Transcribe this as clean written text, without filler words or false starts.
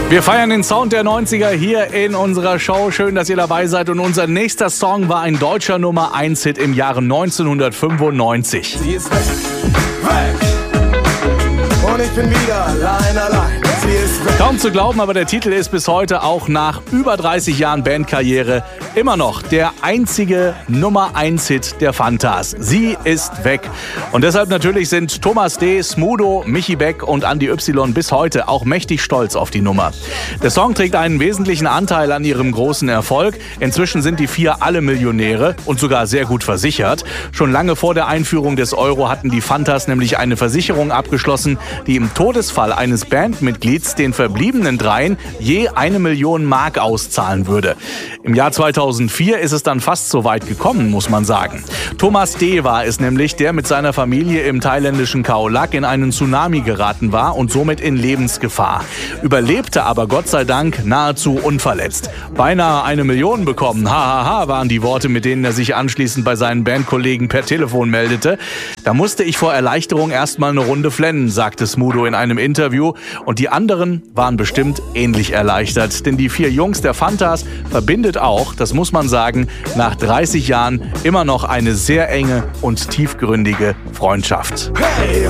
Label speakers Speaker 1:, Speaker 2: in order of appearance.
Speaker 1: Wir feiern den Sound der 90er hier in unserer Show. Schön, dass ihr dabei seid. Und unser nächster Song war ein deutscher Nummer-1-Hit im Jahre 1995.
Speaker 2: Sie ist weg, weg. Und ich bin wieder allein. Sie ist weg.
Speaker 1: Kaum zu glauben, aber der Titel ist bis heute auch nach über 30 Jahren Bandkarriere immer noch der einzige Nummer-1-Hit der Fantas. Sie ist weg. Und deshalb natürlich sind Thomas D., Smudo, Michi Beck und Andi Y bis heute auch mächtig stolz auf die Nummer. Der Song trägt einen wesentlichen Anteil an ihrem großen Erfolg. Inzwischen sind die vier alle Millionäre und sogar sehr gut versichert. Schon lange vor der Einführung des Euro hatten die Fantas nämlich eine Versicherung abgeschlossen, die im Todesfall eines Bandmitglieds den verbliebenen dreien je 1 Million Mark auszahlen würde. Im Jahr 2004 ist es dann fast so weit gekommen, muss man sagen. Thomas D. war es nämlich, der mit seiner Familie im thailändischen Khao Lak in einen Tsunami geraten war und somit in Lebensgefahr. Überlebte aber Gott sei Dank nahezu unverletzt. Beinahe 1 Million bekommen, hahaha, waren die Worte, mit denen er sich anschließend bei seinen Bandkollegen per Telefon meldete. Da musste ich vor Erleichterung erstmal eine Runde flennen, sagte Smudo in einem Interview. Und die anderen waren bestimmt ähnlich erleichtert. Denn die 4 Jungs der Fantas verbindet auch, das muss man sagen, nach 30 Jahren immer noch eine sehr enge und tiefgründige Freundschaft.
Speaker 2: Hey!